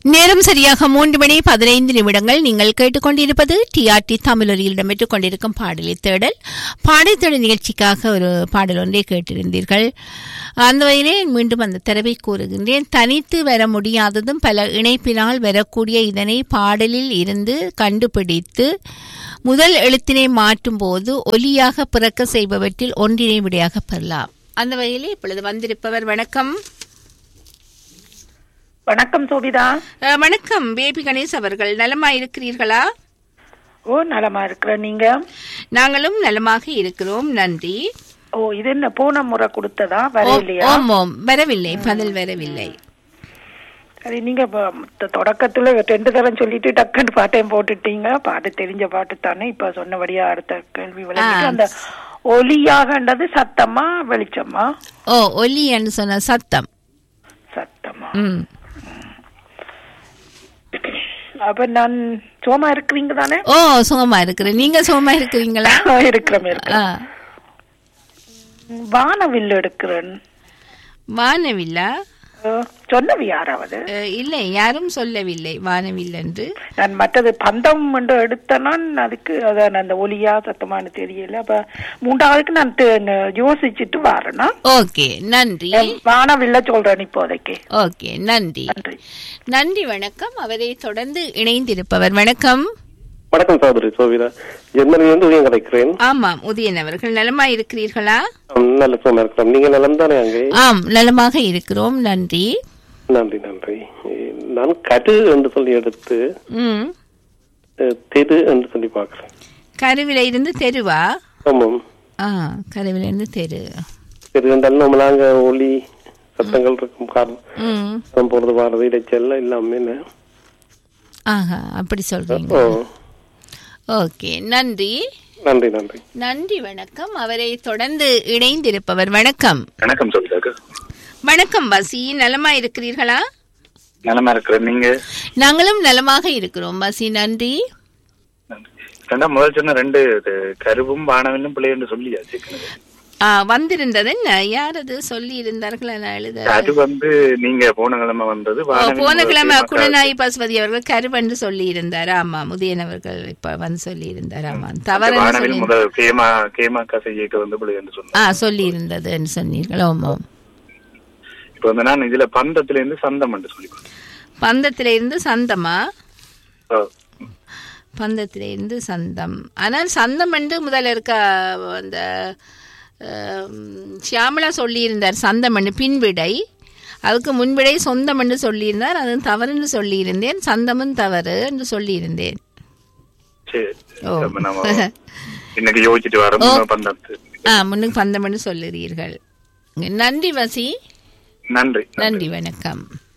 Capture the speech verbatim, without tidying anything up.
நேரம் சரியாக மூன்று மணி பதினைந்து நிமிடங்கள். நீங்கள் கேட்டுக்கொண்டிருப்பது டிஆர்டி தமிழொலியில் இடம்பெற்றுக் கொண்டிருக்கும் பாடலை தேடல். பாடல் தேடல் நிகழ்ச்சிக்காக ஒரு பாடல் ஒன்றை கேட்டிருந்தீர்கள். அந்த வகையிலே மீண்டும் அந்த தரவை கூறுகின்றேன். தனித்து வர முடியாததும் பல இணைப்பினால் வரக்கூடிய இதனை பாடலில் இருந்து கண்டுபிடித்து முதல் எழுத்தினை மாற்றும் போது ஒலியாக பிறக்க செய்பவற்றில் ஒன்றினை விடையாக பெறலாம். அந்த வகையிலே இப்பொழுது வந்திருப்பவர் வணக்கம். வணக்கம் சோபிதா. வணக்கம் பேபி கணேஷ் அவர்கள். நலமா இருக்கிறீர்களா? ஓ நலமா இருக்கிற நீங்க? நாங்களும் நலமாக இருக்கிறோம், நன்றி. ஓ இது என்ன போன முறை கொடுத்ததா? வரவில்லையா? ஆமாம், வரவில்லை, பதில் வரவில்லை. சரி, நீங்க தொடக்கத்துல ரெண்டு தரம் சொல்லிட்டு டக்குன்னு பாட்டையும் போட்டுட்டீங்க. பாட்டு தெரிஞ்ச பாட்டு தானே. இப்ப சொன்னபடியா அடுத்த கேள்வி விளக்கிட்டு அந்த ஒலியாகன்றது சத்தமா வெளிச்சமா? ஓ ஒலி என்று சொன்ன சத்தம். சத்தமா? ம். அப்ப நான் சுகமா இருக்கிறீங்க தானே? ஓ சுகமா இருக்கிறேன். நீங்க சுகமா இருக்கிறீங்களா? இருக்கிறேன் இருக்கிறேன். வானவில் எடுக்கிறேன். வானவில்லா சொன்னவி யாராவது? இல்லை, யாரும் சொல்லவில்லை வானவில் என்று. நான் மற்றது பந்தம் என்று எடுத்தேன். அதுக்கு அதான் அந்த ஒலியா சத்தமானு தெரியல. அப்ப மூன்றாவதுக்கு நான் யோசிச்சுட்டு வரேன்னா. ஓகே, நன்றி. வானவில்ல சொல்றேன் இப்போதைக்கு. ஓகே, நன்றி நன்றி. வணக்கம். அவரை தொடர்ந்து இணைந்திருப்பவர் வணக்கம். வணக்கம் சகோதரி சோபிதா, ஜெர்மனியிலிருந்து உதயம் கிடைக்கிறேன். ஆமாம், உதயன் அவர்கள். நலமா இருக்கிறீர்களா? நல்ல சுகமா இருக்கிறோம். நீங்க நலம் தானே அங்கே? ஆம், நலமாக இருக்கிறோம், நன்றி. நன்றி நன்றி. நான் கரு என்று சொல்லி எடுத்து ம் தெரு என்று சொல்லி பாக்குறேன். கருவில இருந்து தெருவா? ஆமாம். ஆ, கருவில இருந்து தெரு. தெரு என்றாலும் நம்ம நாங்க ஒலி சத்தங்கள் இருக்கும் காரணம் போறது வாரது இடைச்சல் எல்லாமே. ஆஹா, அப்படி சொல்றீங்க. ஓகே, நன்றி நன்றி நன்றி நன்றி. வணக்கம். அவரை தொடர்ந்து இணைந்திருப்பவர் வணக்கம். வணக்கம் சொல்லுங்க. வணக்கம் பசி, நலமா இருக்கிறீர்களா? நலமா இருக்கிறேன். நீங்க? நாங்களும் நலமாக இருக்கிறோம் பசி, நன்றி. ரெண்டாம் முதல் சொன்ன ரெண்டு கருவும் வானவில்லும் பிள்ளை என்று சொல்லியாச்சு. வந்திருந்தது என்ன, யார் அது சொல்லி இருந்தார்கள்? அது வந்து நீங்க போன கிழமை வந்தது. போன கிழமை குணநாயகி பசுபதி அவர்கள் கருவென்று சொல்லி இருந்தார். ஆமா, உதயன் அவர்கள் இப்ப வந்து சொல்லி இருந்தார். ஆமா, தவறு சொல்லி இருந்தது சொன்னீர்கள். ஆமாம். இப்ப வந்து நான் இதுல பந்தத்தில இருந்து சந்தம் என்று சொல்லி. பந்தத்தில இருந்து சந்தமா? பந்தத்தில இருந்து சந்தம். ஆனால் சந்தம் என்று முதல்ல இருக்க அந்த ஷியாமலா சொல்லியிருந்தார் சந்தம் என்று. பின்விடை, அதுக்கு முன்விடை சொந்தம் என்று சொல்லியிருந்தார். அது தவறுன்னு சொல்லியிருந்தேன். சந்தமும் தவறு என்று சொல்லியிருந்தேன். முன்னுக்கு பந்தம் என்று சொல்லுறீர்கள். நன்றி வசி. நன்றி நன்றி. வணக்கம்.